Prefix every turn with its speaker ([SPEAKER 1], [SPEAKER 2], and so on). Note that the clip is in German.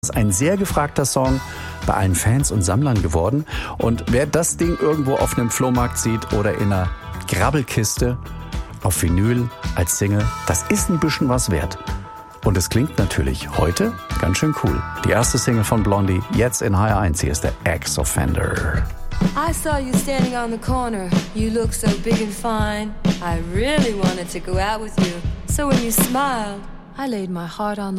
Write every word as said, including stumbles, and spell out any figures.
[SPEAKER 1] ist ein sehr gefragter Song bei allen Fans und Sammlern geworden. Und wer das Ding irgendwo auf einem Flohmarkt sieht oder in einer Grabbelkiste auf Vinyl als Single, das ist ein bisschen was wert. Und es klingt natürlich heute ganz schön cool. Die erste Single von Blondie, jetzt in H R eins. Hier ist der Ex-Offender.
[SPEAKER 2] I saw you standing on the corner. You look so big and fine. I really wanted to go out with you. So when you smiled, I laid my heart on the